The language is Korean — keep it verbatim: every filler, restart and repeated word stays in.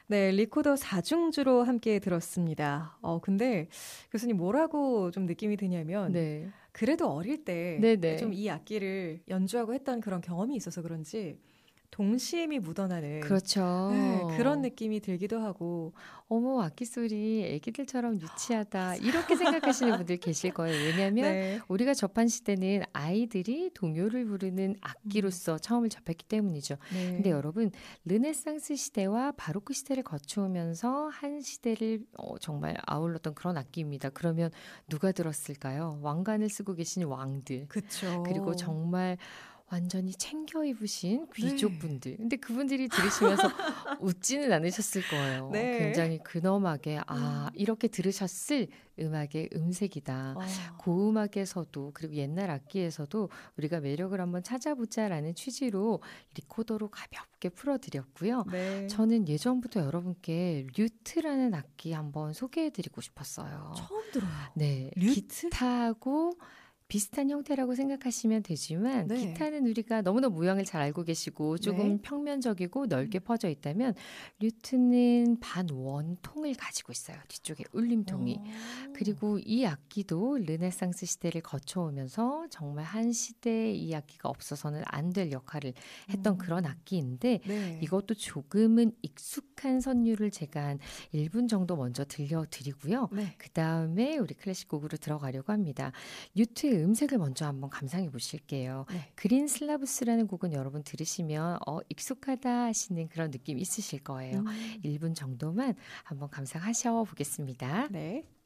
네, 리코더 사중주로 함께 들었습니다. 어, 근데 교수님 뭐라고 좀 느낌이 드냐면 네. 그래도 어릴 때 좀 네네. 이 악기를 연주하고 했던 그런 경험이 있어서 그런지 동심이 묻어나는 네, 그런 그렇죠. 느낌이 들기도 하고 어머, 악기 소리 애기들처럼 유치하다. 이렇게 생각하시는 분들 계실 거예요. 왜냐하면 네. 우리가 접한 시대는 아이들이 동요를 부르는 음, 악기로서 처음을 접했기 때문이죠. 근데 네. 여러분, 르네상스 시대와 바로크 시대를 거쳐오면서 한 시대를 어, 정말 아울렀던 그런 악기입니다. 그러면 누가 들었을까요? 왕관을 쓰고 계신 왕들. 그리고 그쵸. 정말 완전히 챙겨 입으신 네. 귀족분들. 근데 그분들이 들으시면서 웃지는 않으셨을 거예요. 네. 굉장히 근엄하게, 아, 음. 이렇게 들으셨을 음악의 음색이다. 어, 고음악에서도, 그리고 옛날 악기에서도 우리가 매력을 한번 찾아보자라는 취지로 리코더로 가볍게 풀어드렸고요. 네. 저는 예전부터 여러분께 류트라는 악기 한번 소개해드리고 싶었어요. 처음 들어요. 네, 류트? 기타하고 비슷한 형태라고 생각하시면 되지만 네. 기타는 우리가 너무나 모양을 잘 알고 계시고 조금 네. 평면적이고 넓게 음. 퍼져 있다면 류트는 반원통을 가지고 있어요. 뒤쪽에 울림통이. 어. 그리고 이 악기도 르네상스 시대를 거쳐오면서 정말 한 시대에 이 악기가 없어서는 안 될 역할을 했던 그런 음. 악기인데 네. 이것도 조금은 익숙한 선율을 제가 한 일 분 정도 먼저 들려드리고요. 네. 그 다음에 우리 클래식 곡으로 들어가려고 합니다. 류트의 음색을 먼저 한번 감상해 보실게요. 네. 그린 슬라브스라는 곡은 여러분 들으시면 어, 익숙하다 하시는 그런 느낌 있으실 거예요. 음. 일 분 정도만 한번 감상하셔 보겠습니다. 네.